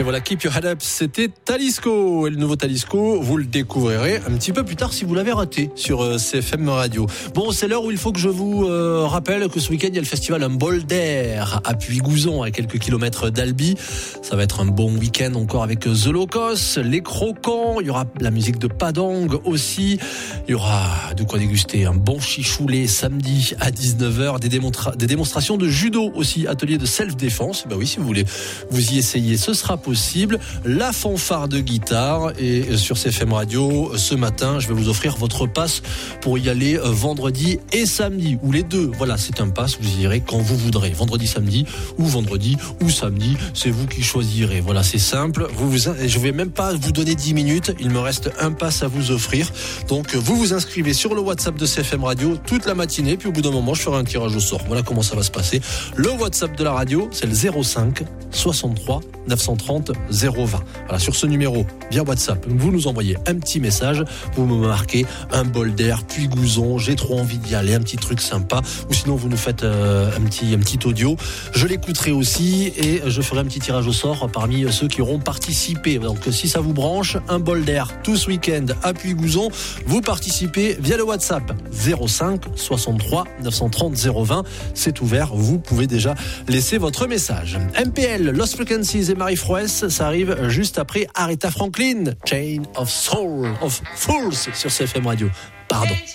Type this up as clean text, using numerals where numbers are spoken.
Et voilà, Keep Your Head Up, c'était Talisco. Et le nouveau Talisco, vous le découvrirez un petit peu plus tard si vous l'avez raté sur CFM Radio. Bon, c'est l'heure où il faut que je vous rappelle que ce week-end, il y a le festival Un Bol d'air à Puy-Gouzon, à quelques kilomètres d'Albi. Ça va être un bon week-end encore avec The Locos, Les Croquants. Il y aura la musique de Padang aussi. Il y aura de quoi déguster un bon chichoulé samedi à 19h. Des démonstrations de judo aussi, atelier de self-défense. Ben oui, si vous voulez vous y essayer, ce sera possible. La fanfare de guitare. Et sur CFM Radio, ce matin, je vais vous offrir votre passe pour y aller vendredi et samedi, ou les deux. Voilà, c'est un pass, vous y irez quand vous voudrez. Vendredi, samedi, ou samedi, c'est vous qui choisirez. Voilà, c'est simple. Je vais même pas vous donner 10 minutes. Il me reste un pass à vous offrir. Donc, vous vous inscrivez sur le WhatsApp de CFM Radio toute la matinée. Puis au bout d'un moment, je ferai un tirage au sort. Voilà comment ça va se passer. Le WhatsApp de la radio, c'est le 05 63 930 020. Voilà, sur ce numéro, via WhatsApp, vous nous envoyez un petit message. Vous me marquez Un Bol d'air, Puy-Gouzon. J'ai trop envie d'y aller. Un petit truc sympa. Ou sinon, vous nous faites un petit audio. Je l'écouterai aussi et je ferai un petit tirage au sort parmi ceux qui auront participé. Donc, si ça vous branche, Un Bol d'air tout ce week-end à Puy-Gouzon, vous participez via le WhatsApp 05 63 930 020. C'est ouvert. Vous pouvez déjà laisser votre message. MPL, Lost Frequencies et Marie Frouès, ça arrive juste après Aretha Franklin, Chain of Fools sur CFM Radio. Pardon.